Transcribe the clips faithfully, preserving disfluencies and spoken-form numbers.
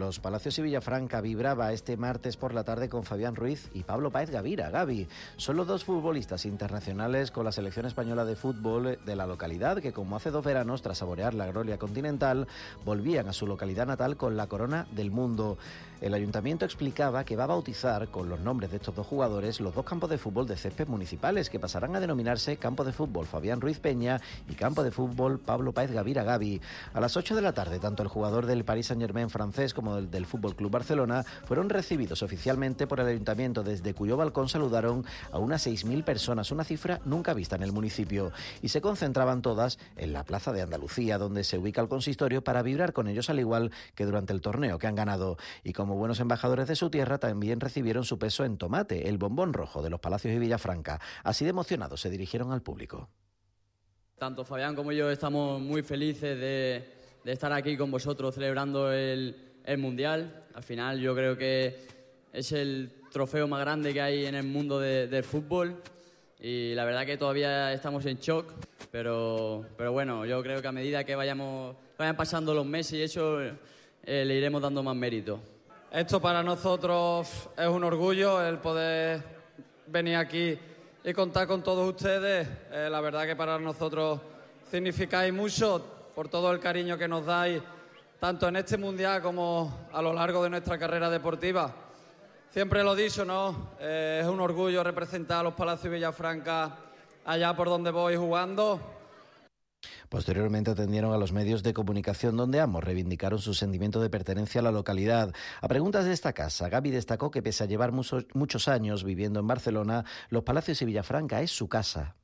Los Palacios y Villafranca vibraba este martes por la tarde con Fabián Ruiz y Pablo Páez Gavira. Gavi son los dos futbolistas internacionales con la selección española de fútbol de la localidad que, como hace dos veranos, tras saborear la gloria continental, volvían a su localidad natal con la corona del mundo. El ayuntamiento explicaba que va a bautizar con los nombres de estos dos jugadores los dos campos de fútbol de césped municipales, que pasarán a denominarse Campo de Fútbol Fabián Ruiz Peña y Campo de Fútbol Pablo Páez Gavira Gavi. A las ocho de la tarde, tanto el jugador del Paris Saint-Germain francés como el del Fútbol Club Barcelona fueron recibidos oficialmente por el ayuntamiento, desde cuyo balcón saludaron a unas seis mil personas, una cifra nunca vista en el municipio, y se concentraban todas en la Plaza de Andalucía, donde se ubica el consistorio, para vibrar con ellos al igual que durante el torneo que han ganado. Y como buenos embajadores de su tierra, también recibieron su peso en tomate, el bombón rojo de los Palacios y Villafranca. Así de emocionados se dirigieron al público. Tanto Fabián como yo estamos muy felices de, de estar aquí con vosotros celebrando el, el Mundial. Al final yo creo que es el trofeo más grande que hay en el mundo de, del fútbol y la verdad que todavía estamos en shock, pero, pero bueno, yo creo que a medida que vayamos vayan pasando los meses y eso eh, le iremos dando más mérito. Esto para nosotros es un orgullo, el poder venir aquí y contar con todos ustedes. Eh, la verdad que para nosotros significáis mucho por todo el cariño que nos dais, tanto en este Mundial como a lo largo de nuestra carrera deportiva. Siempre lo he dicho, ¿no? Eh, es un orgullo representar a los Palacios y Villafranca allá por donde voy jugando. Posteriormente atendieron a los medios de comunicación, donde ambos reivindicaron su sentimiento de pertenencia a la localidad. A preguntas de esta casa, Gavi destacó que pese a llevar muchos, muchos años viviendo en Barcelona, Los Palacios y Villafranca es su casa.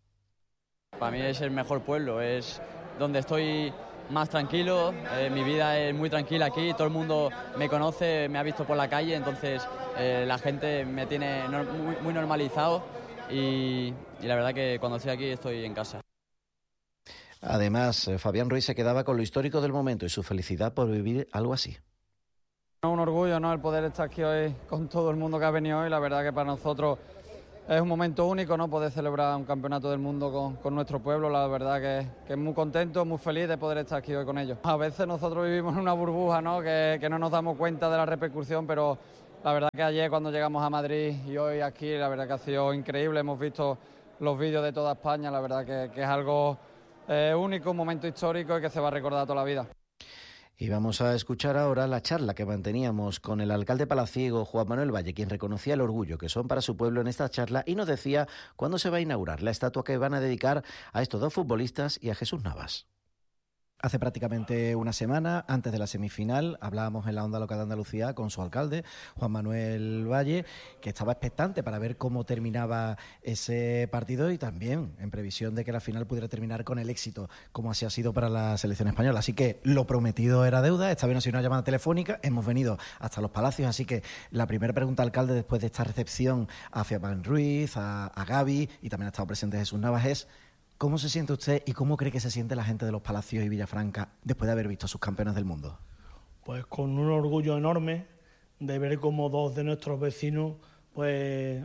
Para mí es el mejor pueblo, es donde estoy más tranquilo, eh, mi vida es muy tranquila aquí, todo el mundo me conoce, me ha visto por la calle, entonces eh, la gente me tiene no, muy, muy normalizado y, y la verdad que cuando estoy aquí estoy en casa. Además, Fabián Ruiz se quedaba con lo histórico del momento y su felicidad por vivir algo así. Un orgullo, ¿no?, el poder estar aquí hoy con todo el mundo que ha venido hoy. La verdad que para nosotros es un momento único, ¿no?, poder celebrar un campeonato del mundo con, con nuestro pueblo. La verdad que, que es muy contento, muy feliz de poder estar aquí hoy con ellos. A veces nosotros vivimos en una burbuja, ¿no?, que, que no nos damos cuenta de la repercusión, pero la verdad que ayer cuando llegamos a Madrid y hoy aquí, la verdad que ha sido increíble. Hemos visto los vídeos de toda España, la verdad que, que es algo eh, único, un momento histórico y que se va a recordar toda la vida. Y vamos a escuchar ahora la charla que manteníamos con el alcalde palaciego, Juan Manuel Valle, quien reconocía el orgullo que son para su pueblo en esta charla y nos decía cuándo se va a inaugurar la estatua que van a dedicar a estos dos futbolistas y a Jesús Navas. Hace prácticamente una semana, antes de la semifinal, hablábamos en la Onda Local de Andalucía con su alcalde, Juan Manuel Valle, que estaba expectante para ver cómo terminaba ese partido y también en previsión de que la final pudiera terminar con el éxito, como así ha sido para la selección española. Así que lo prometido era deuda. Esta vez no ha sido una llamada telefónica, hemos venido hasta los Palacios, así que la primera pregunta, alcalde, después de esta recepción a Fabián Ruiz, a, a Gavi y también ha estado presente Jesús Navas, es: ¿cómo se siente usted y cómo cree que se siente la gente de los Palacios y Villafranca después de haber visto a sus campeones del mundo? Pues con un orgullo enorme de ver cómo dos de nuestros vecinos pues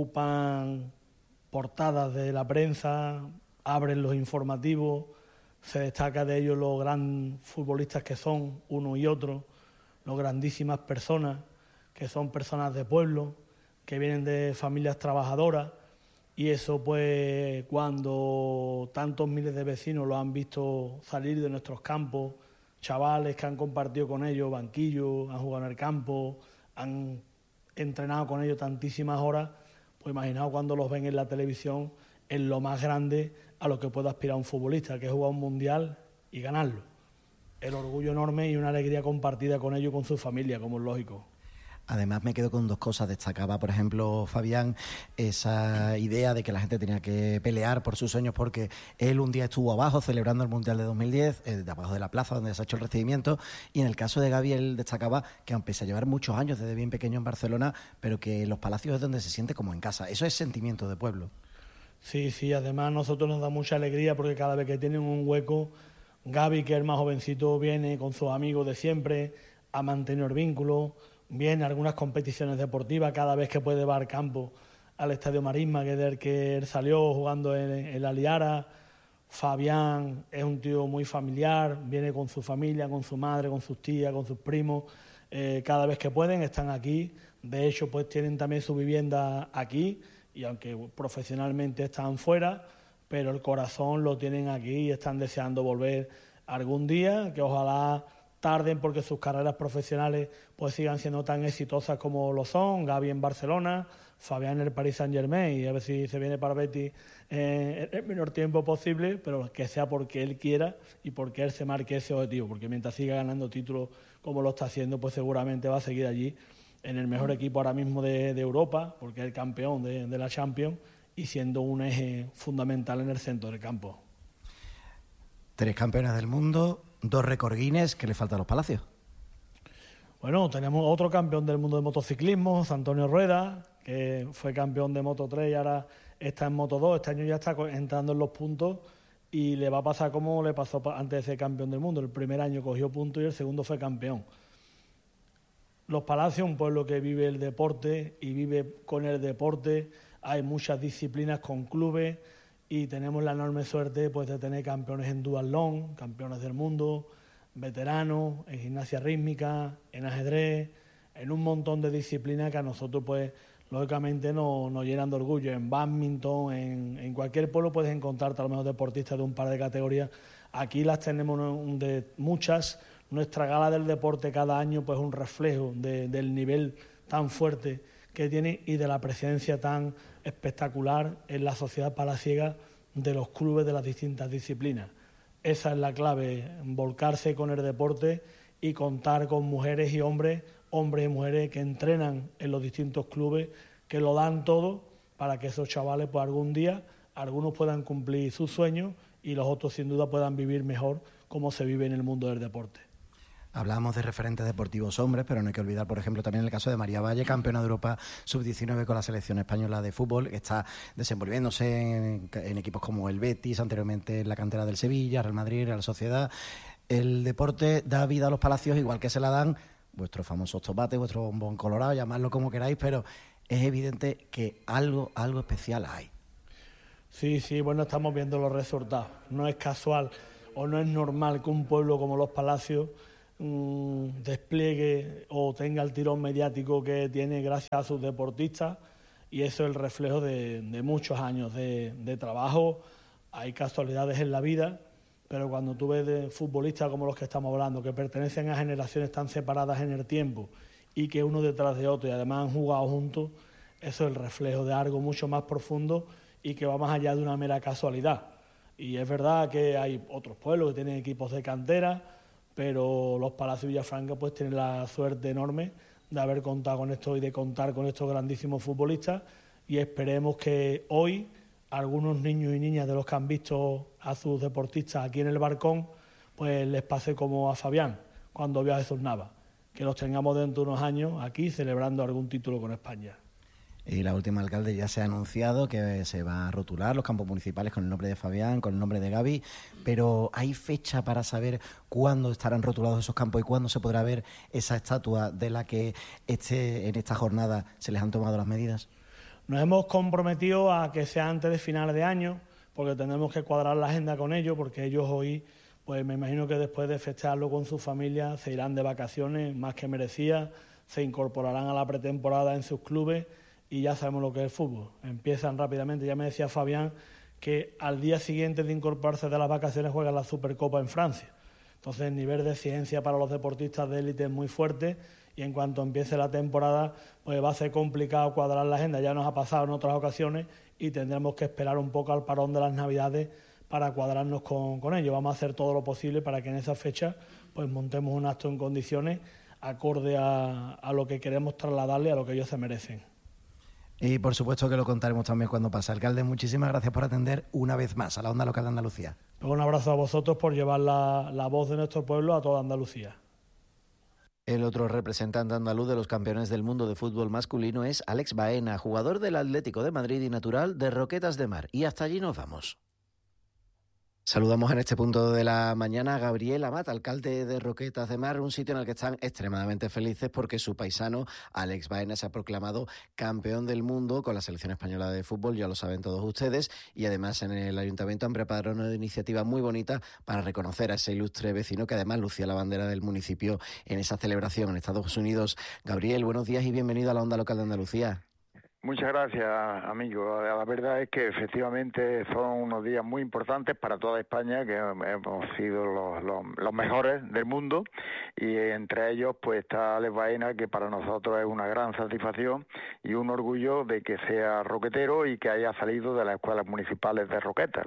ocupan portadas de la prensa, abren los informativos, se destaca de ellos los gran futbolistas que son uno y otro, las grandísimas personas que son personas de pueblo, que vienen de familias trabajadoras. Y eso, pues, cuando tantos miles de vecinos lo han visto salir de nuestros campos, chavales que han compartido con ellos banquillos, han jugado en el campo, han entrenado con ellos tantísimas horas, pues imaginaos cuando los ven en la televisión, es lo más grande a lo que puede aspirar un futbolista, que es jugar un mundial y ganarlo. El orgullo enorme y una alegría compartida con ellos y con su familia, como es lógico. Además me quedo con dos cosas. Destacaba, por ejemplo, Fabián, esa idea de que la gente tenía que pelear por sus sueños, porque él un día estuvo abajo celebrando el Mundial de dos mil diez, eh, de abajo de la plaza donde se ha hecho el recibimiento, y en el caso de Gavi él destacaba que aunque pese a llevar muchos años desde bien pequeño en Barcelona, pero que los Palacios es donde se siente como en casa. Eso es sentimiento de pueblo. Sí, sí, además a nosotros nos da mucha alegría porque cada vez que tienen un hueco, Gavi, que es el más jovencito, viene con sus amigos de siempre, ha mantenido el vínculo, viene a algunas competiciones deportivas, cada vez que puede va al campo, al Estadio Marisma, que es del que él salió jugando en, en la Liara. Fabián es un tío muy familiar, viene con su familia, con su madre, con sus tías, con sus primos. eh, cada vez que pueden, están aquí. De hecho, pues tienen también su vivienda aquí, y aunque profesionalmente están fuera, pero el corazón lo tienen aquí y están deseando volver algún día, que ojalá tarden porque sus carreras profesionales pues sigan siendo tan exitosas como lo son. Gaby en Barcelona, Fabián en el Paris Saint-Germain, y a ver si se viene para Betis eh, en el menor tiempo posible, pero que sea porque él quiera y porque él se marque ese objetivo, porque mientras siga ganando títulos como lo está haciendo, pues seguramente va a seguir allí en el mejor equipo ahora mismo de, de Europa, porque es el campeón de, de la Champions y siendo un eje fundamental en el centro del campo. Tres campeones del mundo, dos récord Guinness, ¿qué le falta a los Palacios? Bueno, tenemos otro campeón del mundo de motociclismo, Antonio Rueda, que fue campeón de Moto tres y ahora está en Moto dos. Este año ya está entrando en los puntos y le va a pasar como le pasó antes de ser campeón del mundo. El primer año cogió puntos y el segundo fue campeón. Los Palacios, un pueblo que vive el deporte y vive con el deporte. Hay muchas disciplinas con clubes y tenemos la enorme suerte pues, de tener campeones en duatlón, campeones del mundo, veteranos, en gimnasia rítmica, en ajedrez, en un montón de disciplinas que a nosotros, pues, lógicamente nos, nos llenan de orgullo. En bádminton, en, en cualquier pueblo puedes encontrarte a lo mejor deportistas de un par de categorías. Aquí las tenemos de muchas. Nuestra gala del deporte cada año pues es un reflejo de, del nivel tan fuerte que tiene y de la presencia tan espectacular en la sociedad palaciega de los clubes de las distintas disciplinas. Esa es la clave, volcarse con el deporte y contar con mujeres y hombres, hombres y mujeres que entrenan en los distintos clubes, que lo dan todo para que esos chavales pues algún día, algunos puedan cumplir sus sueños y los otros sin duda puedan vivir mejor como se vive en el mundo del deporte. Hablábamos de referentes deportivos hombres, pero no hay que olvidar, por ejemplo, también el caso de María Valle, campeona de Europa sub diecinueve con la selección española de fútbol, que está desenvolviéndose en, en equipos como el Betis, anteriormente en la cantera del Sevilla, Real Madrid, Real Sociedad. El deporte da vida a los Palacios, igual que se la dan vuestros famosos tomates, vuestro bombón colorado, llamadlo como queráis, pero es evidente que algo, algo especial hay. Sí, sí, bueno, estamos viendo los resultados. No es casual o no es normal que un pueblo como Los Palacios despliegue o tenga el tirón mediático que tiene gracias a sus deportistas, y eso es el reflejo de, de muchos años de, de trabajo. Hay casualidades en la vida, pero cuando tú ves de futbolistas como los que estamos hablando, que pertenecen a generaciones tan separadas en el tiempo y que uno detrás de otro y además han jugado juntos, eso es el reflejo de algo mucho más profundo y que va más allá de una mera casualidad. Y es verdad que hay otros pueblos que tienen equipos de cantera, pero los Palacios Villafranca pues tienen la suerte enorme de haber contado con esto y de contar con estos grandísimos futbolistas, y esperemos que hoy algunos niños y niñas de los que han visto a sus deportistas aquí en el Barcón pues les pase como a Fabián cuando vio a Jesús Nava, que los tengamos dentro de unos años aquí celebrando algún título con España. Y la última, alcalde, ya se ha anunciado que se va a rotular los campos municipales con el nombre de Fabián, con el nombre de Gaby, pero ¿hay fecha para saber cuándo estarán rotulados esos campos y cuándo se podrá ver esa estatua de la que este, en esta jornada se les han tomado las medidas? Nos hemos comprometido a que sea antes de finales de año, porque tenemos que cuadrar la agenda con ellos, porque ellos hoy, pues me imagino que después de festejarlo con su familia, se irán de vacaciones, más que merecidas, se incorporarán a la pretemporada en sus clubes. Y ya sabemos lo que es el fútbol, empiezan rápidamente. Ya me decía Fabián que al día siguiente de incorporarse de las vacaciones juega la Supercopa en Francia. Entonces el nivel de exigencia para los deportistas de élite es muy fuerte, y en cuanto empiece la temporada pues va a ser complicado cuadrar la agenda. Ya nos ha pasado en otras ocasiones y tendremos que esperar un poco al parón de las Navidades para cuadrarnos con, con ellos. Vamos a hacer todo lo posible para que en esa fecha pues montemos un acto en condiciones acorde a, a lo que queremos trasladarle, a lo que ellos se merecen. Y por supuesto que lo contaremos también cuando pase. Alcalde, muchísimas gracias por atender una vez más a la Onda Local de Andalucía. Un abrazo a vosotros por llevar la, la voz de nuestro pueblo a toda Andalucía. El otro representante andaluz de los campeones del mundo de fútbol masculino es Alex Baena, jugador del Atlético de Madrid y natural de Roquetas de Mar. Y hasta allí nos vamos. Saludamos en este punto de la mañana a Gabriel Amat, alcalde de Roquetas de Mar, un sitio en el que están extremadamente felices porque su paisano Alex Baena se ha proclamado campeón del mundo con la selección española de fútbol, ya lo saben todos ustedes, y además en el ayuntamiento han preparado una iniciativa muy bonita para reconocer a ese ilustre vecino que además lucía la bandera del municipio en esa celebración en Estados Unidos. Gabriel, buenos días y bienvenido a la Onda Local de Andalucía. Muchas gracias, amigo. La verdad es que efectivamente son unos días muy importantes para toda España, que hemos sido los, los, los mejores del mundo, y entre ellos pues está Alex Baena, que para nosotros es una gran satisfacción y un orgullo de que sea roquetero y que haya salido de las escuelas municipales de Roquetas,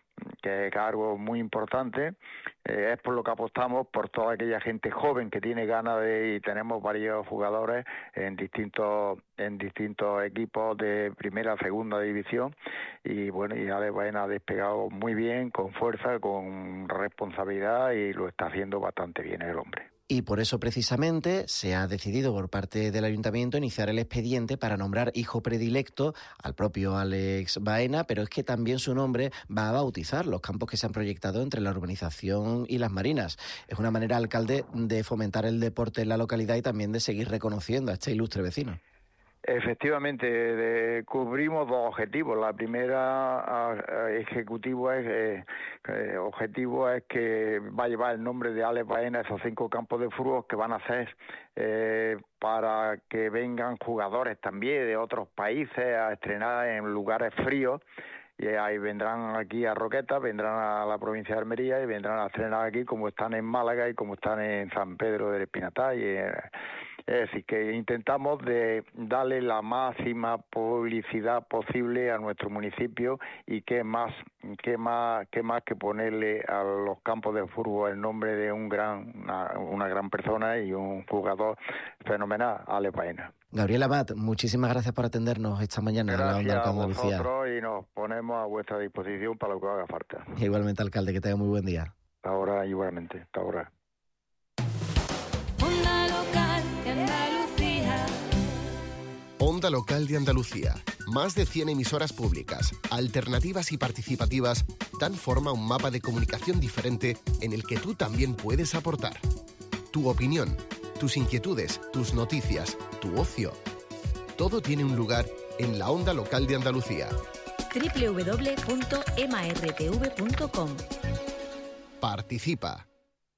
que es algo muy importante. Eh, es por lo que apostamos por toda aquella gente joven que tiene ganas de, y tenemos varios jugadores en distintos en distintos equipos de primera, segunda división, y bueno, y Alex Baena ha despegado muy bien, con fuerza, con responsabilidad, y lo está haciendo bastante bien el hombre. Y por eso precisamente se ha decidido por parte del Ayuntamiento iniciar el expediente para nombrar hijo predilecto al propio Alex Baena, pero es que también su nombre va a bautizar los campos que se han proyectado entre la urbanización y las marinas. Es una manera, alcalde, de fomentar el deporte en la localidad y también de seguir reconociendo a este ilustre vecino. Efectivamente, de, cubrimos dos objetivos. La primera a, a, ejecutivo es eh, eh, objetivo es que va a llevar el nombre de Alex Baena esos cinco campos de fútbol que van a ser eh, para que vengan jugadores también de otros países a estrenar en lugares fríos. Y ahí vendrán aquí a Roquetas, vendrán a la provincia de Almería y vendrán a estrenar aquí como están en Málaga y como están en San Pedro del Espinatá. Y, eh, es decir, que intentamos de darle la máxima publicidad posible a nuestro municipio, y qué más, qué más, qué más que ponerle a los campos de fútbol el nombre de un gran, una, una gran persona y un jugador fenomenal, Alex Baena. Gabriel Amat, muchísimas gracias por atendernos esta mañana. Gracias en la Onda a Andalucía. vosotros, y nos ponemos a vuestra disposición para lo que haga falta. Igualmente, alcalde, que tenga muy buen día. Hasta ahora, igualmente. Hasta ahora. Onda Local de Andalucía. Onda Local de Andalucía. Más de cien emisoras públicas, alternativas y participativas dan forma a un mapa de comunicación diferente en el que tú también puedes aportar. Tu opinión, tus inquietudes, tus noticias, tu ocio. Todo tiene un lugar en la Onda Local de Andalucía. doble u doble u doble u punto m r t v punto com. Participa.